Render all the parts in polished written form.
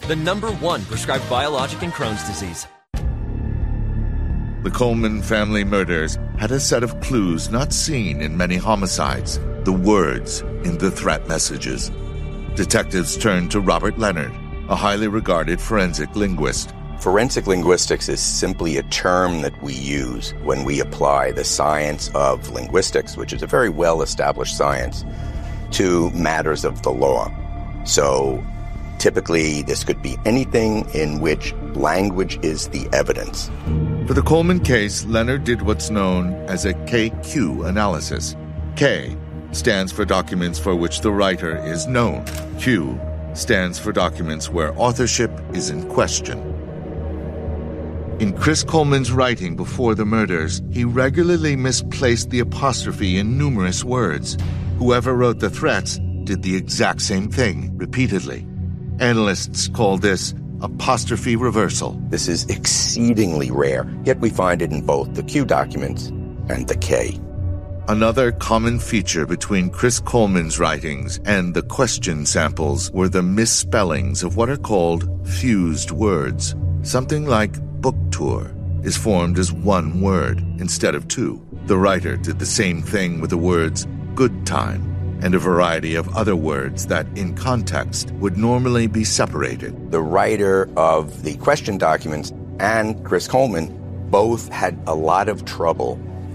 the #1 prescribed biologic in Crohn's disease. The Coleman family murders had a set of clues not seen in many homicides, the words in the threat messages. Detectives turned to Robert Leonard, a highly regarded forensic linguist. Forensic linguistics is simply a term that we use when we apply the science of linguistics, which is a very well-established science, to matters of the law. So typically, this could be anything in which language is the evidence. For the Coleman case, Leonard did what's known as a KQ analysis. K stands for documents for which the writer is known. Q stands for documents where authorship is in question. In Chris Coleman's writing before the murders, he regularly misplaced the apostrophe in numerous words. Whoever wrote the threats did the exact same thing repeatedly. Analysts call this apostrophe reversal. This is exceedingly rare, yet we find it in both the Q documents and the K. Another common feature between Chris Coleman's writings and the question samples were the misspellings of what are called fused words. Something like book tour is formed as one word instead of two. The writer did the same thing with the words good time and a variety of other words that, in context, would normally be separated. The writer of the question documents and Chris Coleman both had a lot of trouble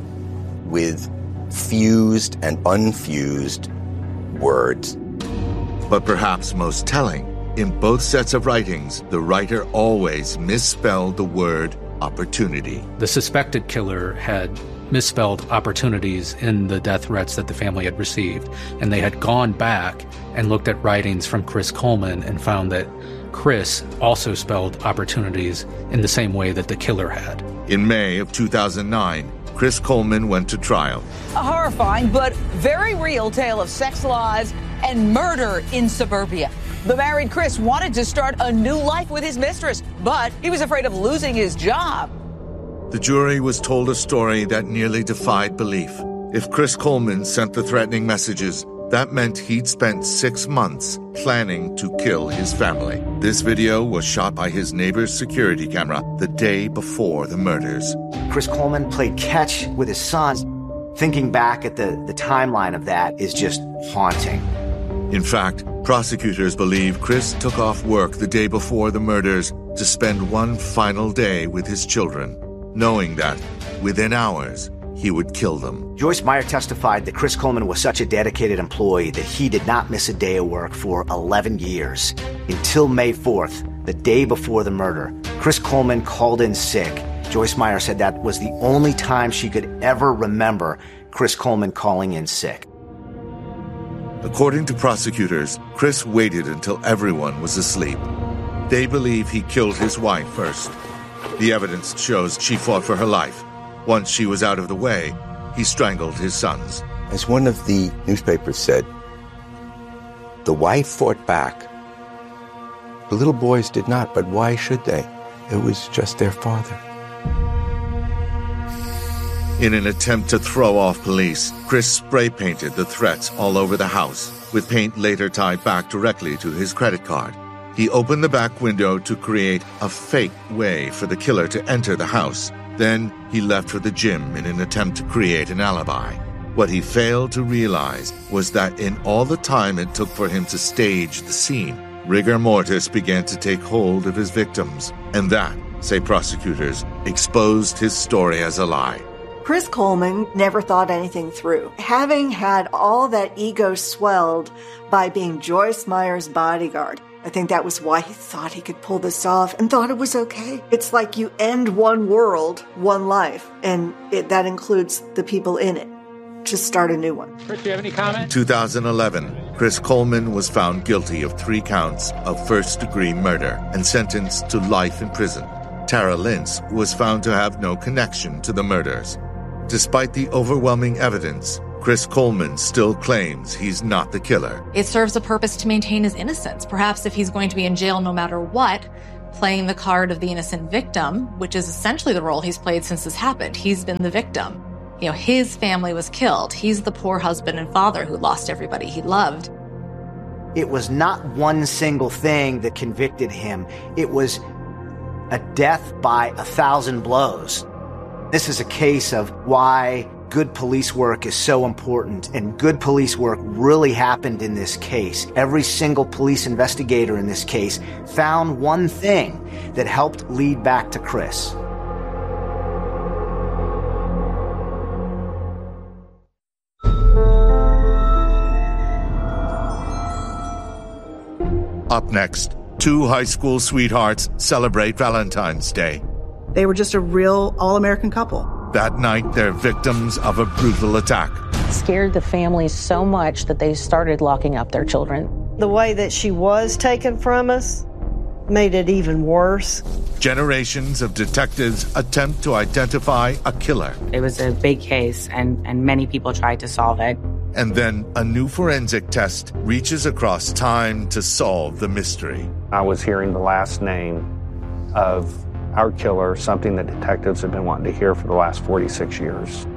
with fused and unfused words. But perhaps most telling, in both sets of writings, the writer always misspelled the word opportunity. The suspected killer had misspelled opportunities in the death threats that the family had received, and they had gone back and looked at writings from Chris Coleman and found that Chris also spelled opportunities in the same way that the killer had. In May of 2009, Chris Coleman went to trial. A horrifying but very real tale of sex lies and murder in suburbia. The married Chris wanted to start a new life with his mistress, but he was afraid of losing his job. The jury was told a story that nearly defied belief. If Chris Coleman sent the threatening messages, that meant he'd spent 6 months planning to kill his family. This video was shot by his neighbor's security camera the day before the murders. Chris Coleman played catch with his sons. Thinking back at the timeline of that is just haunting. In fact, prosecutors believe Chris took off work the day before the murders to spend one final day with his children, knowing that within hours he would kill them. Joyce Meyer testified that Chris Coleman was such a dedicated employee that he did not miss a day of work for 11 years. Until May 4th, the day before the murder, Chris Coleman called in sick. Joyce Meyer said that was the only time she could ever remember Chris Coleman calling in sick. According to prosecutors, Chris waited until everyone was asleep. They believe he killed his wife first. The evidence shows she fought for her life. Once she was out of the way, he strangled his sons. As one of the newspapers said, the wife fought back. The little boys did not, but why should they? It was just their father. In an attempt to throw off police, Chris spray painted the threats all over the house, with paint later tied back directly to his credit card. He opened the back window to create a fake way for the killer to enter the house. Then he left for the gym in an attempt to create an alibi. What he failed to realize was that in all the time it took for him to stage the scene, rigor mortis began to take hold of his victims. And that, say prosecutors, exposed his story as a lie. Chris Coleman never thought anything through. Having had all that ego swelled by being Joyce Meyer's bodyguard, I think that was why he thought he could pull this off and thought it was okay. It's like you end one world, one life, and that includes the people in it. Just start a new one. Chris, do you have any comment? In 2011, Chris Coleman was found guilty of 3 counts of first-degree murder and sentenced to life in prison. Tara Lintz was found to have no connection to the murders. Despite the overwhelming evidence, Chris Coleman still claims he's not the killer. It serves a purpose to maintain his innocence. Perhaps if he's going to be in jail no matter what, playing the card of the innocent victim, which is essentially the role he's played since this happened. He's been the victim. You know, his family was killed. He's the poor husband and father who lost everybody he loved. It was not one single thing that convicted him. It was a death by 1,000 blows. This is a case of why good police work is so important, and good police work really happened in this case. Every single police investigator in this case found one thing that helped lead back to Chris. Up next, two high school sweethearts celebrate Valentine's Day. They were just a real all-American couple. That night, they're victims of a brutal attack. Scared the family so much that they started locking up their children. The way that she was taken from us made it even worse. Generations of detectives attempt to identify a killer. It was a big case, and many people tried to solve it. And then a new forensic test reaches across time to solve the mystery. I was hearing the last name of our killer, something that detectives have been wanting to hear for the last 46 years.